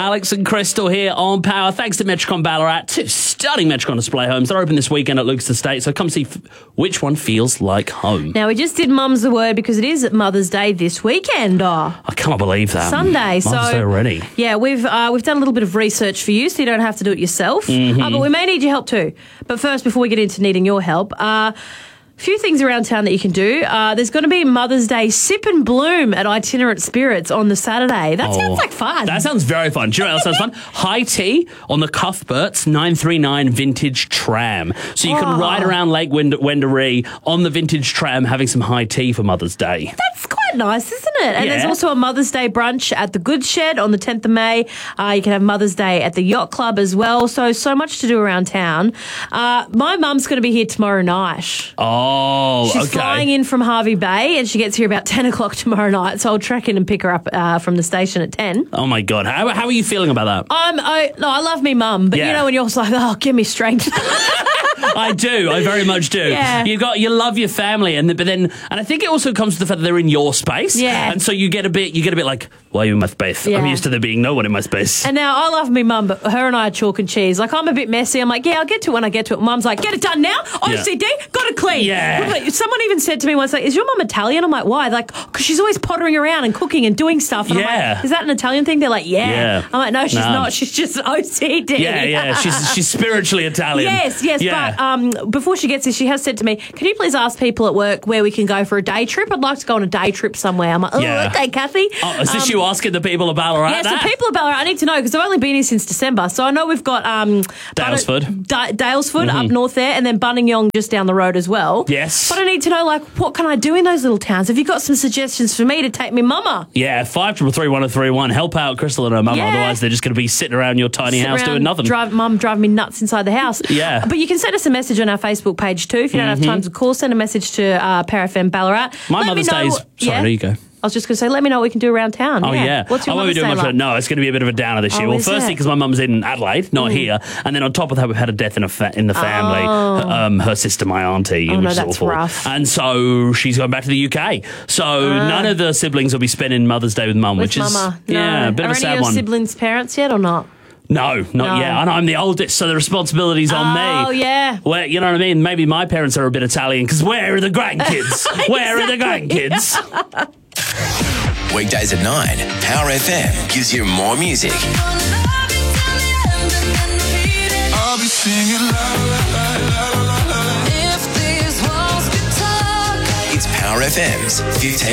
Alex and Crystal here on Power. Thanks to Metricon Ballarat. 2 stunning Metricon display homes. They're open this weekend at Luke's Estate, so come see which one feels like home. Now, we just did Mum's the Word because it is Mother's Day this weekend. I cannot believe that. Sunday. Mother's Day already. Yeah, we've done a little bit of research for you so you don't have to do it yourself. But we may need your help too. But first, before we get into needing your help, few things around town that you can do. There's going to be Mother's Day Sip and Bloom at Itinerant Spirits on the Saturday. That sounds like fun. That sounds very fun. Do you know what else sounds fun? High tea on the Cuthbert's 939 vintage tram. So you can ride around Lake Wendouree on the vintage tram having some high tea for Mother's Day. That's quite nice, isn't it? And there's also a Mother's Day brunch at the Good Shed on the 10th of May. You can have Mother's Day at the Yacht Club as well. So much to do around town. My mum's going to be here tomorrow night. She's flying in from Hervey Bay and she gets here about 10 o'clock tomorrow night. So I'll track in and pick her up from the station at 10. Oh, my God. How are you feeling about that? I love me mum, but you know when you're also like, give me strength. I do. I very much do. Yeah. You love your family, and I think it also comes with the fact that they're in your space. Yeah. And so you get a bit like, why are you in my space? Yeah. I'm used to there being no one in my space. And now I love me mum, but her and I are chalk and cheese. Like, I'm a bit messy. I'm like, I'll get to it when I get to it. Mum's like, get it done now. OCD, got to clean. Yeah. Someone even said to me once, like, is your mum Italian? I'm like, why? Like, because she's always pottering around and cooking and doing stuff. And I'm like, is that an Italian thing? They're like, yeah. I'm like, no, she's not. She's just OCD. Yeah. She's spiritually Italian. Yes. But before she gets here, she has said to me, can you please ask people at work where we can go for a day trip? I'd like to go on a day trip somewhere. I'm like, okay, Kathy. Oh, is this you asking the people of Ballarat? Yeah, so people of Ballarat, I need to know because I've only been here since December. So I know we've got Daylesford. Daylesford up north there, and then Buninyong just down the road as well. Yes. But I need to know, like, what can I do in those little towns? Have you got some suggestions for me to take me mama? Yeah, 5333131. Help out Crystal and her mama. Otherwise, they're just going to be sitting around your tiny house doing nothing. Mum driving me nuts inside the house. Yeah. But you can send us a message on our Facebook page too. If you don't have time to call, send a message to Power FM Ballarat. My Mother's Day is... Sorry, there you go. I was just going to say, let me know what we can do around town. Oh, yeah. What's your Mother's Day like? No, it's going to be a bit of a downer this year. Well, firstly, because my mum's in Adelaide, not here. And then on top of that, we've had a death in the family. Her sister, my auntie. Oh, no, which is that's awful. rough. And so she's going back to the UK. So none of the siblings will be spending Mother's Day with mum, which is a bit of a sad one. Are any of your siblings parents yet or not? No, not yet. And I'm the oldest, so the responsibility's on me. Oh, yeah. Well, you know what I mean? Maybe my parents are a bit Italian, because where are the grandkids? Where are the grandkids? Weekdays at 9, Power FM gives you more music. I'll be singing la la la la la. If these walls could talk. It's Power FM's 15